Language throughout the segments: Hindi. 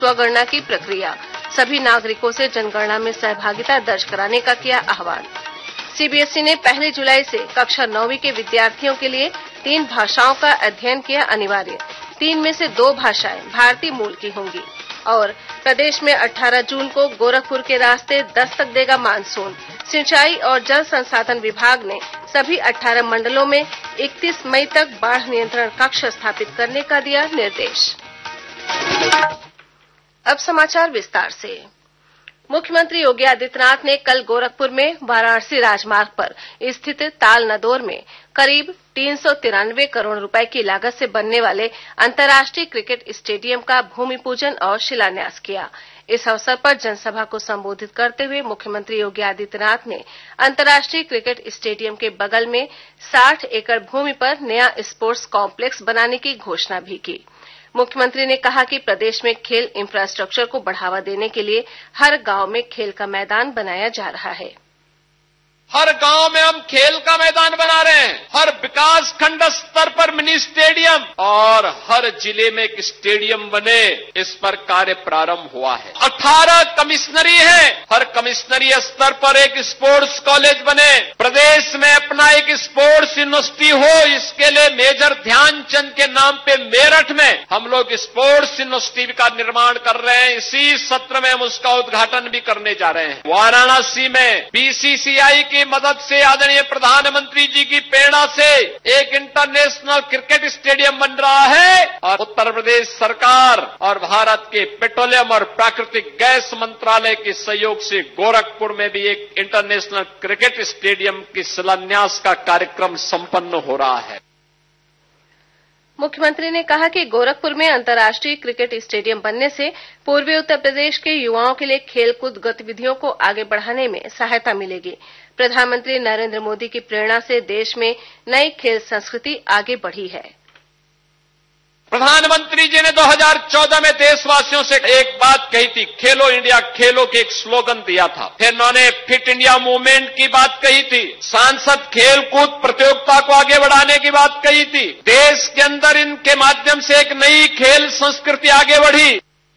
स्वगणना की प्रक्रिया, सभी नागरिकों से जनगणना में सहभागिता दर्ज कराने का किया आह्वान। सीबीएसई ने 1 जुलाई से कक्षा 9वीं के विद्यार्थियों के लिए 3 भाषाओं का अध्ययन किया अनिवार्य। 3 में से 2 भाषाएं भारतीय मूल की होंगी। और प्रदेश में 18 जून को गोरखपुर के रास्ते दस्तक देगा मानसून। सिंचाई और जल संसाधन विभाग ने सभी 18 मंडलों में 31 मई तक बाढ़ नियंत्रण कक्ष स्थापित करने का दिया निर्देश। अब समाचार विस्तार से। मुख्यमंत्री योगी आदित्यनाथ ने कल गोरखपुर में वाराणसी राजमार्ग पर स्थित ताल नदौर में करीब 393 करोड़ रुपए की लागत से बनने वाले अंतर्राष्ट्रीय क्रिकेट स्टेडियम का भूमि पूजन और शिलान्यास किया। इस अवसर पर जनसभा को संबोधित करते हुए मुख्यमंत्री योगी आदित्यनाथ ने अंतर्राष्ट्रीय क्रिकेट स्टेडियम के बगल में 60 एकड़ भूमि पर नया स्पोर्ट्स कॉम्प्लेक्स बनाने की घोषणा भी की। मुख्यमंत्री ने कहा कि प्रदेश में खेल इंफ्रास्ट्रक्चर को बढ़ावा देने के लिए हर गांव में खेल का मैदान बनाया जा रहा है। हर गांव में हम खेल का मैदान बना रहे हैं। हर विकास खंड स्तर पर मिनी स्टेडियम और हर जिले में एक स्टेडियम बने, इस पर कार्य प्रारंभ हुआ है। 18 कमिश्नरी है, हर कमिश्नरी स्तर पर एक स्पोर्ट्स कॉलेज बने। प्रदेश में अपना एक स्पोर्ट्स यूनिवर्सिटी हो, इसके लिए मेजर ध्यानचंद के नाम पे मेरठ में हम लोग स्पोर्ट्स यूनिवर्सिटी का निर्माण कर रहे हैं। इसी सत्र में हम उसका उद्घाटन भी करने जा रहे हैं। वाराणसी में बीसीसीआई की मदद से, आदरणीय प्रधानमंत्री जी की प्रेरणा से एक इंटरनेशनल क्रिकेट स्टेडियम बन रहा है और उत्तर प्रदेश सरकार और भारत के पेट्रोलियम और प्राकृतिक गैस मंत्रालय के सहयोग से गोरखपुर में भी एक इंटरनेशनल क्रिकेट स्टेडियम की शिलान्यास का कार्यक्रम संपन्न हो रहा है। मुख्यमंत्री ने कहा कि गोरखपुर में अंतर्राष्ट्रीय क्रिकेट स्टेडियम बनने से पूर्वी उत्तर प्रदेश के युवाओं के लिए खेलकूद गतिविधियों को आगे बढ़ाने में सहायता मिलेगी। प्रधानमंत्री नरेंद्र मोदी की प्रेरणा से देश में नई खेल संस्कृति आगे बढ़ी है। प्रधानमंत्री जी ने 2014 में देशवासियों से एक बात कही थी, खेलो इंडिया खेलो के एक स्लोगन दिया था। फिर उन्होंने फिट इंडिया मूवमेंट की बात कही थी, सांसद खेल कूद प्रतियोगिता को आगे बढ़ाने की बात कही थी। देश के अंदर इनके माध्यम से एक नई खेल संस्कृति आगे बढ़ी।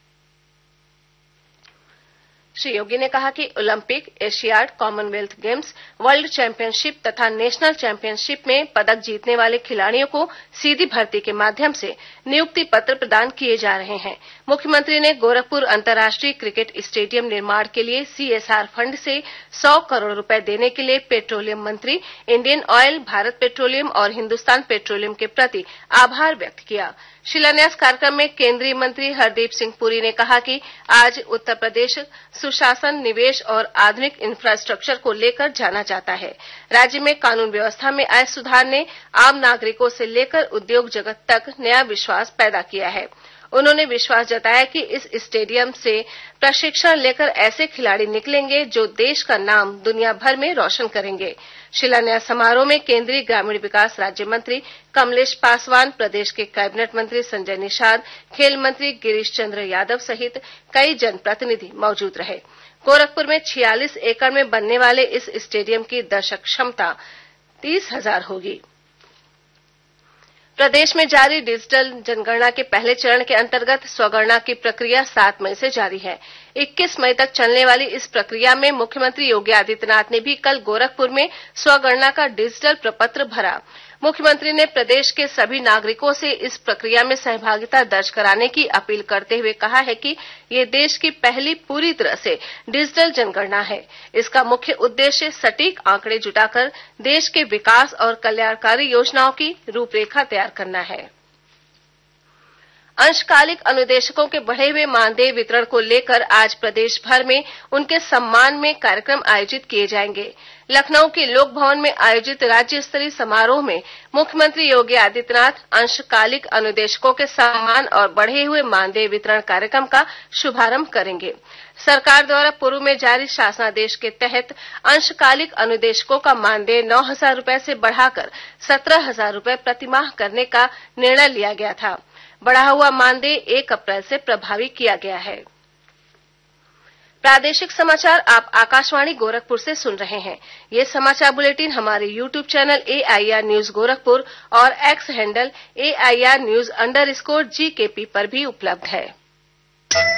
श्री योगी ने कहा कि Olympic, Asiad, Commonwealth games, world championship तथा नेशनल चैंपियनशिप में पदक जीतने वाले खिलाड़ियों को सीधी भर्ती के माध्यम से नियुक्ति पत्र प्रदान किए जा रहे हैं। मुख्यमंत्री ने गोरखपुर अंतर्राष्ट्रीय क्रिकेट स्टेडियम निर्माण के लिए सीएसआर फंड से 100 करोड़ रुपए देने के लिए पेट्रोलियम मंत्री, इंडियन ऑयल, भारत पेट्रोलियम और हिंदुस्तान पेट्रोलियम के प्रति आभार व्यक्त किया। शिलान्यास कार्यक्रम में केंद्रीय मंत्री हरदीप सिंह पुरी ने कहा कि आज उत्तर प्रदेश सुशासन, निवेश और आधुनिक इंफ्रास्ट्रक्चर को लेकर जाना जाता है। राज्य में कानून व्यवस्था में आए सुधार ने आम नागरिकों से लेकर उद्योग जगत तक नया विश्वास पैदा किया है। उन्होंने विश्वास जताया कि इस स्टेडियम से प्रशिक्षण लेकर ऐसे खिलाड़ी निकलेंगे जो देश का नाम दुनिया भर में रोशन करेंगे। शिलान्यास समारोह में केंद्रीय ग्रामीण विकास राज्य मंत्री कमलेश पासवान, प्रदेश के कैबिनेट मंत्री संजय निषाद, खेल मंत्री गिरीश चंद्र यादव सहित कई जनप्रतिनिधि मौजूद रहे। गोरखपुर में 46 एकड़ में बनने वाले इस स्टेडियम की दर्शक क्षमता 30,000 होगी। प्रदेश में जारी डिजिटल जनगणना के पहले चरण के अंतर्गत स्वगणना की प्रक्रिया 7 मई से जारी है। 21 मई तक चलने वाली इस प्रक्रिया में मुख्यमंत्री योगी आदित्यनाथ ने भी कल गोरखपुर में स्वगणना का डिजिटल प्रपत्र भरा। मुख्यमंत्री ने प्रदेश के सभी नागरिकों से इस प्रक्रिया में सहभागिता दर्ज कराने की अपील करते हुए कहा है कि ये देश की पहली पूरी तरह से डिजिटल जनगणना है। इसका मुख्य उद्देश्य सटीक आंकड़े जुटाकर देश के विकास और कल्याणकारी योजनाओं की रूपरेखा तैयार करना है। अंशकालिक अनुदेशकों के बढ़े हुए मानदेय वितरण को लेकर आज प्रदेश भर में उनके सम्मान में कार्यक्रम आयोजित किए जाएंगे। लखनऊ के लोक भवन में आयोजित राज्य स्तरीय समारोह में मुख्यमंत्री योगी आदित्यनाथ अंशकालिक अनुदेशकों के सम्मान और बढ़े हुए मानदेय वितरण कार्यक्रम का शुभारंभ करेंगे। सरकार द्वारा पूर्व में जारी शासनादेश के तहत अंशकालिक अनुदेशकों का मानदेय 9,000 रुपए से बढ़ाकर 17,000 रुपए प्रतिमाह करने का निर्णय लिया गया था। बढ़ा हुआ मानदेय 1 अप्रैल से प्रभावी किया गया है। प्रादेशिक समाचार आप आकाशवाणी गोरखपुर से सुन रहे हैं। ये समाचार बुलेटिन हमारे YouTube channel AIR news Gorakhpur और X हैंडल AIR न्यूज_GKP पर भी उपलब्ध है।